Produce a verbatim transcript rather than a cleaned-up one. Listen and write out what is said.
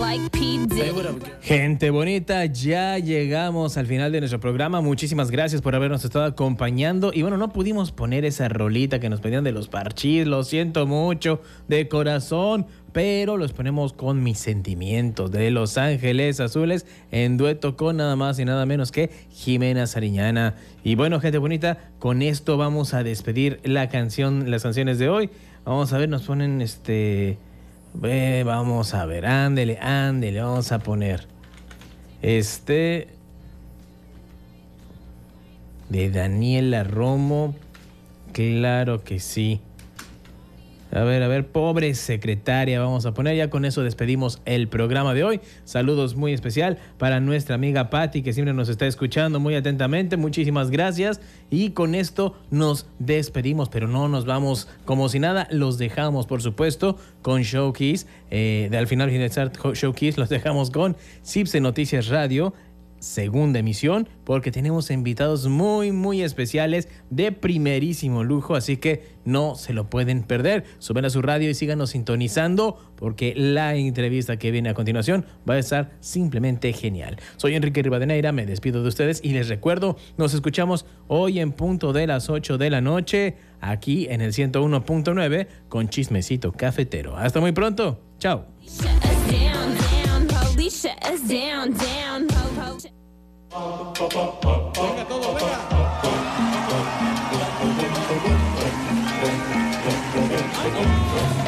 Gente bonita, ya llegamos al final de nuestro programa. Muchísimas gracias por habernos estado acompañando. Y bueno, no pudimos poner esa rolita que nos pedían de los Parchís. Lo siento mucho, de corazón. Pero los ponemos con Mis Sentimientos de Los Ángeles Azules en dueto con nada más y nada menos que Jimena Sariñana. Y bueno, gente bonita, con esto vamos a despedir la canción, las canciones de hoy. Vamos a ver, nos ponen este... Eh, vamos a ver, ándele, ándele, vamos a poner este de Daniela Romo. Claro que sí. A ver, a ver, pobre secretaria, vamos a poner. Ya con eso despedimos el programa de hoy. Saludos muy especial para nuestra amiga Patti, que siempre nos está escuchando muy atentamente. Muchísimas gracias. Y con esto nos despedimos, pero no nos vamos como si nada. Los dejamos, por supuesto, con Showcase. Eh, de al final finalizar Showcase, los dejamos con Cipse Noticias Radio, segunda emisión, porque tenemos invitados muy muy especiales de primerísimo lujo, así que no se lo pueden perder. Suben a su radio y síganos sintonizando, porque la entrevista que viene a continuación va a estar simplemente genial. Soy Enrique Rivadeneira, me despido de ustedes y les recuerdo, nos escuchamos hoy en punto de las ocho de la noche aquí en el ciento uno punto nueve con Chismecito Cafetero. Hasta muy pronto, chao. Venga todo, venga.